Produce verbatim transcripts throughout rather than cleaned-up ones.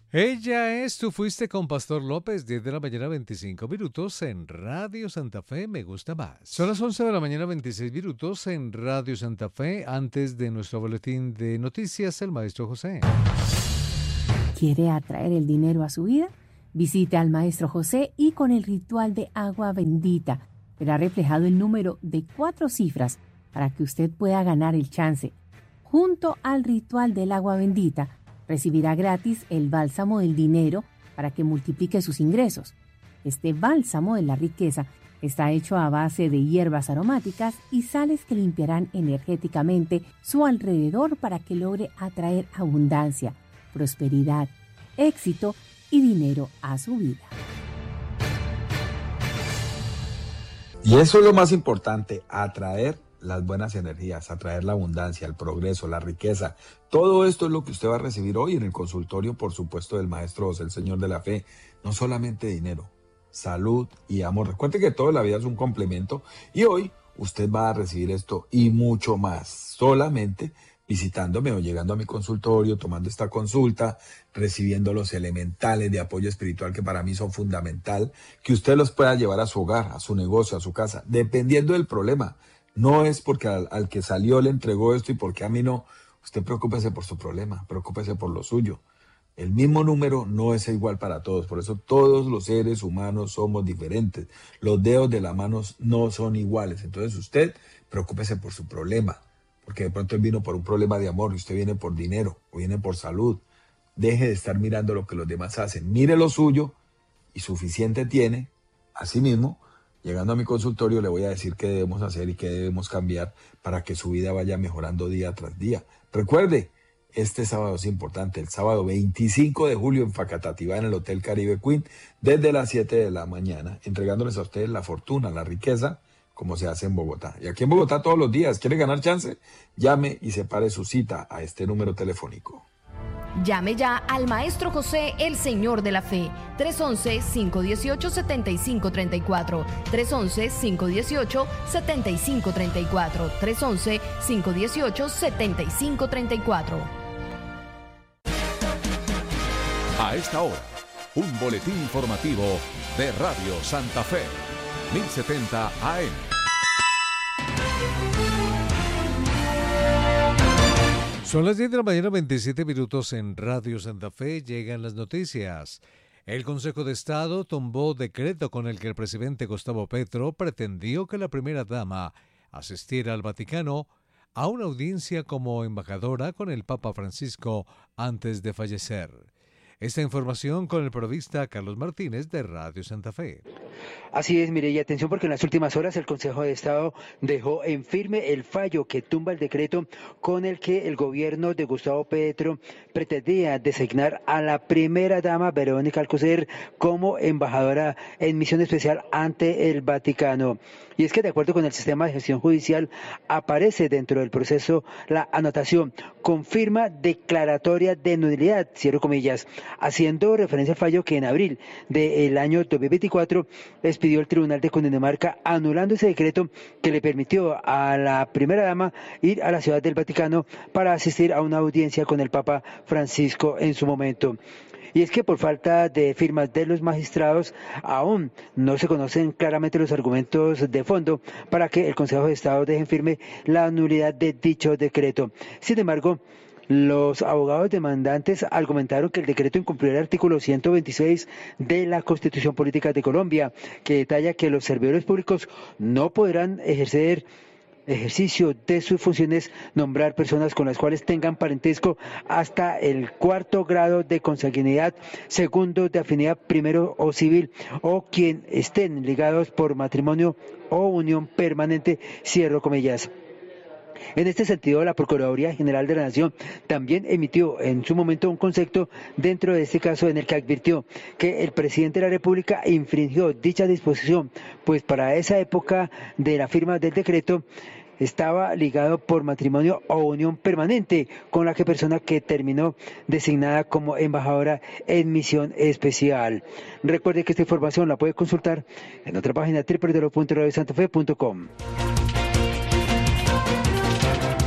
Ella es Tú Fuiste con Pastor López, diez de la mañana, veinticinco minutos en Radio Santa Fe, Me Gusta Más. Son las once de la mañana, veintiséis minutos en Radio Santa Fe. Antes de nuestro boletín de noticias, el Maestro José. ¿Quiere atraer el dinero a su vida? Visite al Maestro José y con el ritual de agua bendita verá reflejado el número de cuatro cifras para que usted pueda ganar el chance. Junto al ritual del agua bendita, recibirá gratis el bálsamo del dinero para que multiplique sus ingresos. Este bálsamo de la riqueza está hecho a base de hierbas aromáticas y sales que limpiarán energéticamente su alrededor para que logre atraer abundancia, prosperidad, éxito y dinero a su vida. Y eso es lo más importante, atraer las buenas energías, atraer la abundancia, el progreso, la riqueza. Todo esto es lo que usted va a recibir hoy en el consultorio, por supuesto, del Maestro José, el Señor de la Fe. No solamente dinero, salud y amor. Recuerde que toda la vida es un complemento y hoy usted va a recibir esto y mucho más, solamente visitándome o llegando a mi consultorio, tomando esta consulta, recibiendo los elementales de apoyo espiritual que para mí son fundamental, que usted los pueda llevar a su hogar, a su negocio, a su casa, dependiendo del problema. No es porque al, al que salió le entregó esto y porque a mí no. Usted preocúpese por su problema, preocúpese por lo suyo. El mismo número no es igual para todos, por eso todos los seres humanos somos diferentes. Los dedos de las manos no son iguales, entonces usted preocúpese por su problema, porque de pronto él vino por un problema de amor y usted viene por dinero o viene por salud. Deje de estar mirando lo que los demás hacen, mire lo suyo y suficiente tiene. Asimismo, llegando a mi consultorio le voy a decir qué debemos hacer y qué debemos cambiar para que su vida vaya mejorando día tras día. Recuerde, este sábado es importante, el sábado veinticinco de julio en Facatativá, en el Hotel Caribe Queen, desde las siete de la mañana, entregándoles a ustedes la fortuna, la riqueza, como se hace en Bogotá. Y aquí en Bogotá todos los días, ¿quiere ganar chance? Llame y separe su cita a este número telefónico. Llame ya al Maestro José, el Señor de la Fe, tres once, cinco dieciocho, setenta y cinco treinta y cuatro, tres once, cinco dieciocho, setenta y cinco treinta y cuatro, tres once, cinco dieciocho, setenta y cinco treinta y cuatro. A esta hora, un boletín informativo de Radio Santa Fe, mil setenta A M. Son las diez de la mañana, veintisiete minutos en Radio Santa Fe. Llegan las noticias. El Consejo de Estado tomó decreto con el que el presidente Gustavo Petro pretendió que la primera dama asistiera al Vaticano a una audiencia como embajadora con el Papa Francisco antes de fallecer. Esta información con el periodista Carlos Martínez de Radio Santa Fe. Así es, mire, y atención porque en las últimas horas el Consejo de Estado dejó en firme el fallo que tumba el decreto con el que el gobierno de Gustavo Petro pretendía designar a la primera dama Verónica Alcocer como embajadora en misión especial ante el Vaticano. Y es que de acuerdo con el sistema de gestión judicial aparece dentro del proceso la anotación con firma declaratoria de nulidad, cierro comillas, haciendo referencia al fallo que en abril del año dos mil veinticuatro expidió el Tribunal de Cundinamarca, anulando ese decreto que le permitió a la primera dama ir a la Ciudad del Vaticano para asistir a una audiencia con el Papa Francisco en su momento. Y es que por falta de firmas de los magistrados aún no se conocen claramente los argumentos de fondo para que el Consejo de Estado deje en firme la nulidad de dicho decreto. Sin embargo, los abogados demandantes argumentaron que el decreto incumplió el artículo ciento veintiséis de la Constitución Política de Colombia, que detalla que los servidores públicos no podrán ejercer ejercicio de sus funciones, nombrar personas con las cuales tengan parentesco hasta el cuarto grado de consanguinidad, segundo de afinidad, primero o civil, o quien estén ligados por matrimonio o unión permanente, cierro comillas. En este sentido, la Procuraduría General de la Nación también emitió en su momento un concepto dentro de este caso en el que advirtió que el presidente de la República infringió dicha disposición, pues para esa época de la firma del decreto estaba ligado por matrimonio o unión permanente con la que persona que terminó designada como embajadora en misión especial. Recuerde que esta información la puede consultar en nuestra página doble u doble u doble u punto radio santa fe punto com.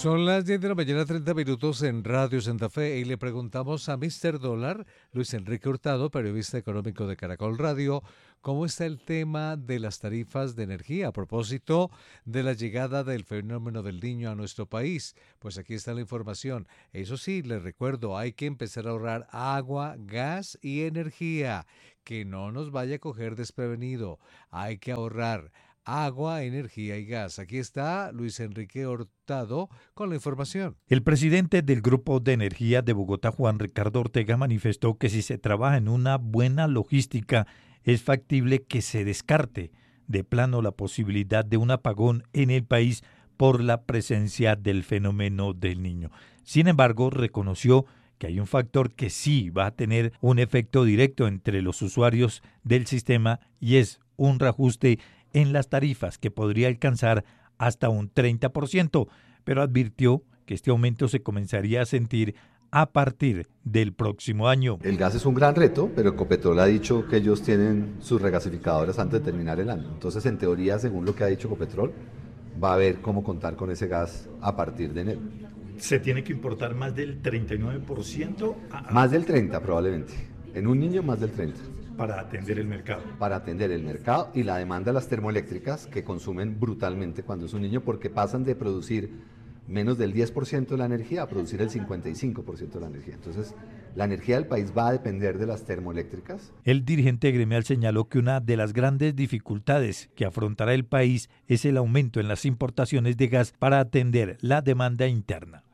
Son las diez de la mañana, treinta minutos en Radio Santa Fe y le preguntamos a míster Dólar, Luis Enrique Hurtado, periodista económico de Caracol Radio, cómo está el tema de las tarifas de energía a propósito de la llegada del fenómeno del Niño a nuestro país. Pues aquí está la información. Eso sí, les recuerdo, hay que empezar a ahorrar agua, gas y energía, que no nos vaya a coger desprevenido. Hay que ahorrar agua, energía y gas. Aquí está Luis Enrique Hurtado con la información. El presidente del Grupo de Energía de Bogotá, Juan Ricardo Ortega, manifestó que si se trabaja en una buena logística, es factible que se descarte de plano la posibilidad de un apagón en el país por la presencia del fenómeno del Niño. Sin embargo, reconoció que hay un factor que sí va a tener un efecto directo entre los usuarios del sistema y es un reajuste en las tarifas que podría alcanzar hasta un treinta por ciento, pero advirtió que este aumento se comenzaría a sentir a partir del próximo año. El gas es un gran reto, pero Ecopetrol ha dicho que ellos tienen sus regasificadoras antes de terminar el año. Entonces, en teoría, según lo que ha dicho Ecopetrol, va a haber cómo contar con ese gas a partir de enero. ¿Se tiene que importar más del treinta y nueve por ciento? A... Más del treinta por ciento probablemente. En un niño más del treinta por ciento. Para atender el mercado. Para atender el mercado y la demanda de las termoeléctricas que consumen brutalmente cuando es un niño porque pasan de producir menos del diez por ciento de la energía a producir el cincuenta y cinco por ciento de la energía. Entonces, la energía del país va a depender de las termoeléctricas. El dirigente gremial señaló que una de las grandes dificultades que afrontará el país es el aumento en las importaciones de gas para atender la demanda interna.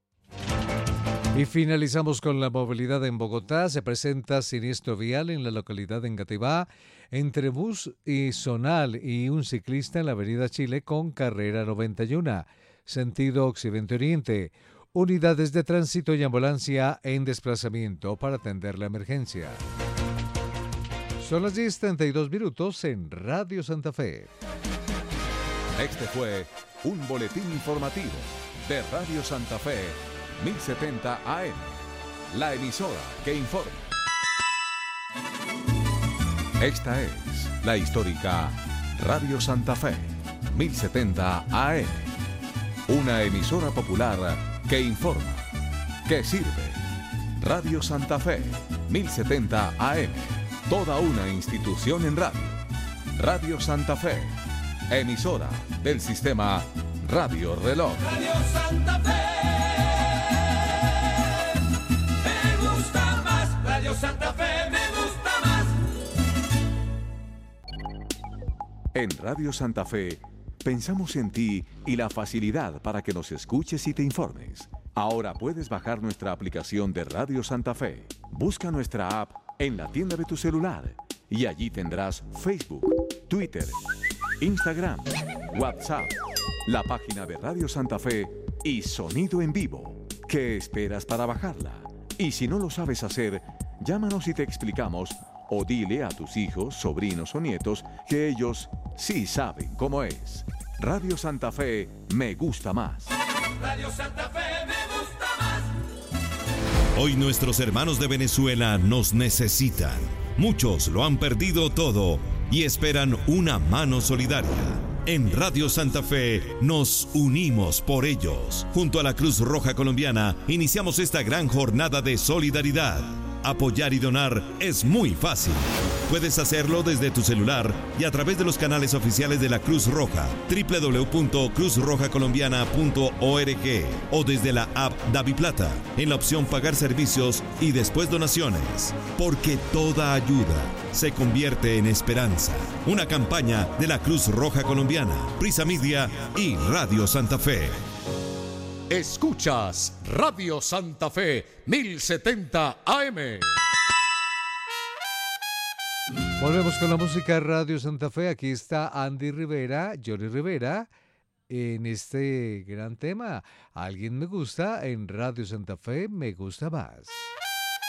Y finalizamos con la movilidad en Bogotá. Se presenta siniestro vial en la localidad de Engativá entre bus y zonal y un ciclista en la avenida Chile con carrera noventa y uno, sentido occidente-oriente. Unidades de tránsito y ambulancia en desplazamiento para atender la emergencia. Son las diez treinta y dos minutos en Radio Santa Fe. Este fue un boletín informativo de Radio Santa Fe. mil setenta A M, la emisora que informa. Esta es la histórica Radio Santa Fe, mil setenta A M, una emisora popular que informa, que sirve. Radio Santa Fe, mil setenta A M, toda una institución en radio. Radio Santa Fe, emisora del sistema Radio Reloj. Radio Santa Fe. Santa Fe me gusta más. En Radio Santa Fe pensamos en ti y la facilidad para que nos escuches y te informes. Ahora puedes bajar nuestra aplicación de Radio Santa Fe. Busca nuestra app en la tienda de tu celular y allí tendrás Facebook, Twitter, Instagram, WhatsApp, la página de Radio Santa Fe y sonido en vivo. ¿Qué esperas para bajarla? Y si no lo sabes hacer, llámanos y te explicamos o dile a tus hijos, sobrinos o nietos que ellos sí saben cómo es. Radio Santa Fe me gusta más. Radio Santa Fe me gusta más. Hoy nuestros hermanos de Venezuela nos necesitan. Muchos lo han perdido todo y esperan una mano solidaria. En Radio Santa Fe nos unimos por ellos. Junto a la Cruz Roja Colombiana iniciamos esta gran jornada de solidaridad. Apoyar y donar es muy fácil. Puedes hacerlo desde tu celular y a través de los canales oficiales de la Cruz Roja, doble u doble u doble u punto cruz roja colombiana punto org o desde la app DaviPlata, en la opción Pagar servicios y después donaciones. Porque toda ayuda se convierte en esperanza. Una campaña de la Cruz Roja Colombiana, Prisa Media y Radio Santa Fe. Escuchas Radio Santa Fe mil setenta A M. Volvemos con la música Radio Santa Fe. Aquí está Andy Rivera, Johnny Rivera, en este gran tema. Alguien me gusta en Radio Santa Fe, me gusta más.